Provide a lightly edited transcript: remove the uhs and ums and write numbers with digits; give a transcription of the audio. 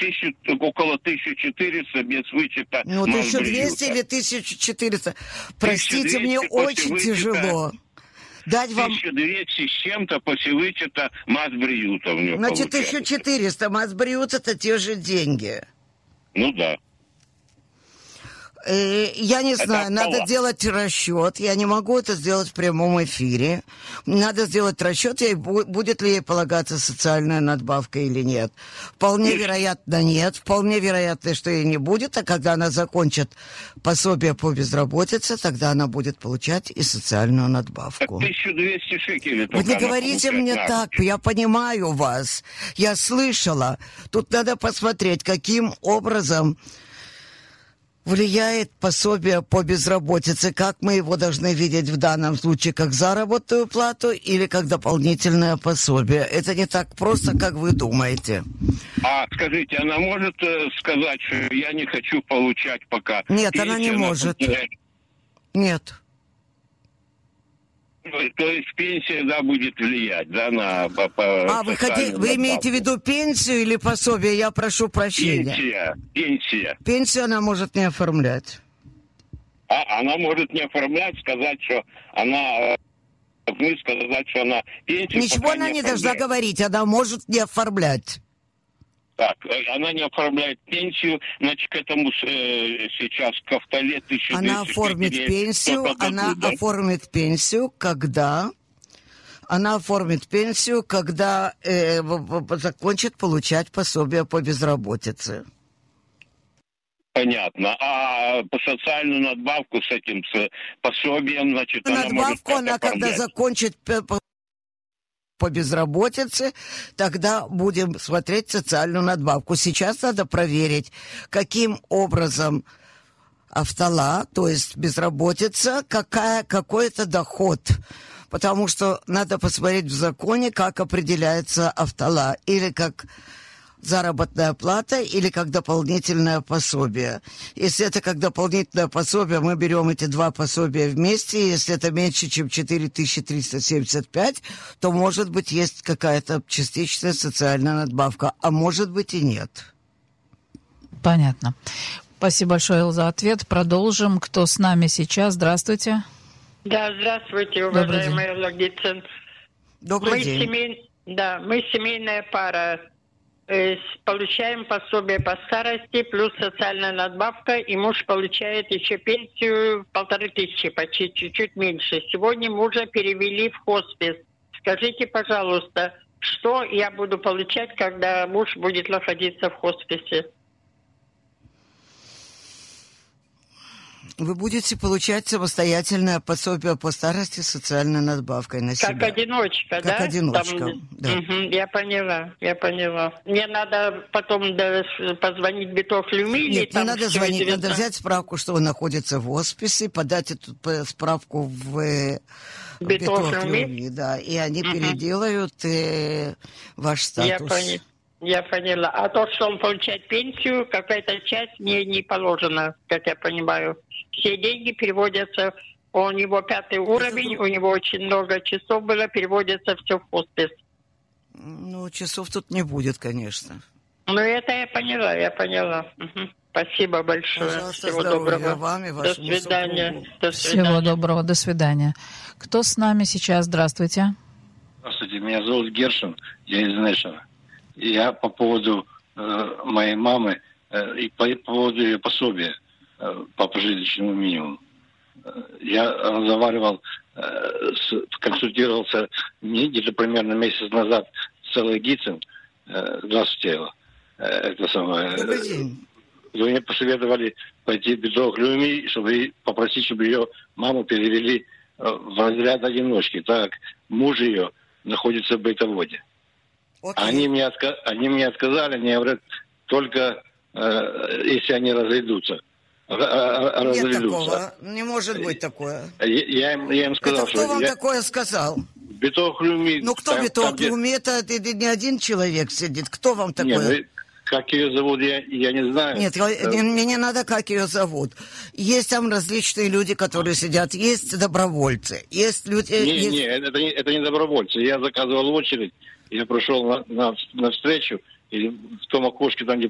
около 1400 без вычета. Ну, 1200 или 1400. Простите, мне очень тяжело. Дать вам... 1200 с чем-то после вычета Мосбриюта у него Значит, получается. 1400. Мосбриют — это те же деньги. Ну да. Я не знаю, надо делать расчет. Я не могу это сделать в прямом эфире. Надо сделать расчет, будет ли ей полагаться социальная надбавка или нет. Вполне вероятно, нет. Вполне вероятно, что ей не будет. А когда она закончит пособие по безработице, тогда она будет получать и социальную надбавку. 1200 шекелей. Вы не говорите мне так. Я понимаю вас. Я слышала. Тут надо посмотреть, каким образом влияет пособие по безработице, как мы его должны видеть в данном случае, как заработную плату или как дополнительное пособие. Это не так просто, как вы думаете. А скажите, она может сказать, что я не хочу получать пока? Нет, она не может. Нет. То есть пенсия, да, будет влиять, да, на... Вы имеете в виду пенсию или пособие? Я прошу прощения. Пенсия. Пенсию она может не оформлять. Она может не оформлять, сказать, что она... сказать, что она пенсию... Ничего она не должна говорить, она может не оформлять. Так, она не оформляет пенсию, значит, к этому сейчас к Автоле 1200... Она оформит пенсию, оформит пенсию, когда... Она оформит пенсию, когда закончит получать пособие по безработице. Понятно. А по социальную надбавку с этим с пособием, значит, надбавку она когда закончит по безработице, тогда будем смотреть социальную надбавку. Сейчас надо проверить, каким образом Автола, то есть безработица, какой это доход. Потому что надо посмотреть в законе, как определяется Автола. Или как заработная плата, или как дополнительное пособие. Если это как дополнительное пособие, мы берем эти два пособия вместе. Если это меньше, чем 4375, то, может быть, есть какая-то частичная социальная надбавка. А может быть и нет. Понятно. Спасибо большое, Эл, за ответ. Продолжим. Кто с нами сейчас? Здравствуйте. Да, здравствуйте, уважаемый Элла Гитцен. Добрый день. Мы семейная пара. Получаем пособие по старости, плюс социальная надбавка, и муж получает еще пенсию 1500, почти чуть-чуть меньше. Сегодня мужа перевели в хоспис. Скажите, пожалуйста, что я буду получать, когда муж будет находиться в хосписе? Вы будете получать самостоятельное пособие по старости с социальной надбавкой на себя. Как одиночка, да? Как одиночка, да. Я поняла. Мне надо потом позвонить в Битов Люми? Нет, не надо звонить, надо взять справку, что он находится в хосписе, подать эту справку в Битов Люми, да, и они переделают ваш статус. Я поняла. А то, что он получает пенсию, какая-то часть мне не положена, как я понимаю. Все деньги переводятся, у него 5-й уровень, у него очень много часов было, переводится все в хоспис. Ну, часов тут не будет, конечно. Ну, это я поняла. Угу. Спасибо большое. Пожалуйста, всего доброго. Вам и до свидания. Всего доброго, до свидания. Кто с нами сейчас? Здравствуйте. Здравствуйте, меня зовут Гершин, я из Нэшена. Я по поводу моей мамы и по поводу ее пособия по прожиточному минимуму. Я разговаривал, консультировался где-то примерно месяц назад с Эллой Гитцен. Здравствуйте, Элла. Это самое. Добрый день. Вы мне посоветовали пойти в Битов Люми, чтобы попросить, чтобы ее маму перевели в разряд одиночки. Так, муж ее находится в бытоводе. Они мне отказали, они говорят, только если они разойдутся. Нет такого, не может быть такое. Я им сказал, кто вам такое сказал? Битов Люми. Ну кто Битов Люми? Это не один человек сидит. Кто вам такое? Как ее зовут, я не знаю. Нет, мне не надо, как ее зовут. Есть там различные люди, которые сидят. Есть добровольцы. Есть люди... это не добровольцы. Я заказывал очередь. Я пришел на встречу, и в том окошке, там, где